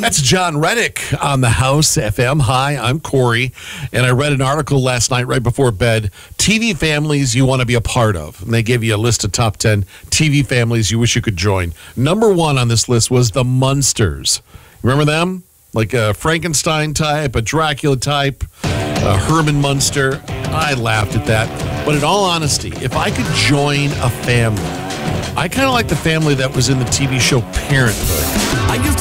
That's John Reddick on the House FM. Hi, I'm Corey, and I read an article last night right before bed, TV families you want to be a part of. And they gave you a list of top 10 TV families you wish you could join. Number one on this list was the Munsters. Remember them? Like a Frankenstein type, a Dracula type, a Herman Munster. I laughed at that. But in all honesty, if I could join a family, I kind of like the family that was in the TV show Parenthood. I used